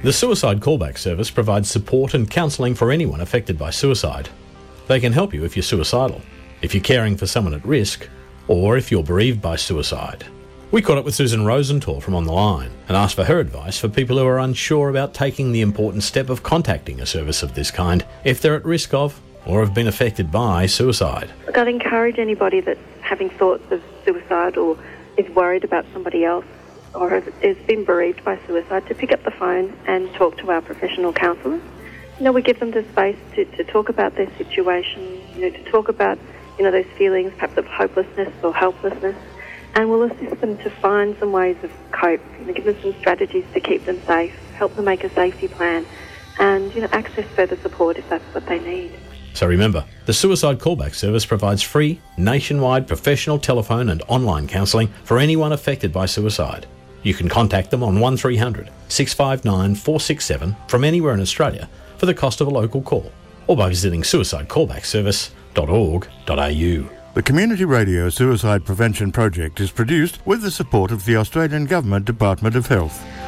The Suicide Callback Service provides support and counselling for anyone affected by suicide. They can help you if you're suicidal, if you're caring for someone at risk, or if you're bereaved by suicide. We caught up with Susan Rosenthal from On the Line and asked for her advice for people who are unsure about taking the important step of contacting a service of this kind if they're at risk of or have been affected by suicide. I'd encourage anybody that's having thoughts of suicide or is worried about somebody else or has been bereaved by suicide to pick up the phone and talk to our professional counsellors. We give them the space to talk about their situation, to talk about, those feelings perhaps of hopelessness or helplessness, and we'll assist them to find some ways of cope, give them some strategies to keep them safe, help them make a safety plan, and, access further support if that's what they need. So remember, the Suicide Callback Service provides free, nationwide professional telephone and online counselling for anyone affected by suicide. You can contact them on 1300 659 467 from anywhere in Australia for the cost of a local call, or by visiting suicidecallbackservice.org.au. The Community Radio Suicide Prevention Project is produced with the support of the Australian Government Department of Health.